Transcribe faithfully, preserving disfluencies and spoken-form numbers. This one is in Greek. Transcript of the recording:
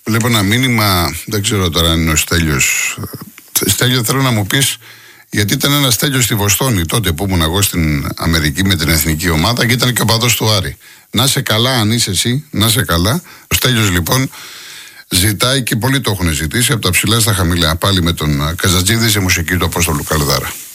Βλέπω ένα μήνυμα, δεν ξέρω τώρα αν είναι ο Στέλιος. Στέλιο, θέλω να μου πεις, γιατί ήταν ένα Στέλιος στη Βοστόνη τότε που ήμουν εγώ στην Αμερική με την εθνική ομάδα και ήταν και ο παδός του Άρη. Να σε καλά, αν είσαι εσύ, να σε καλά. Ο Στέλιος λοιπόν ζητάει, και πολλοί το έχουν ζητήσει, από τα ψηλά στα χαμηλά, πάλι με τον Καζατζίδη σε μουσική του Απόστολου Καλδάρα.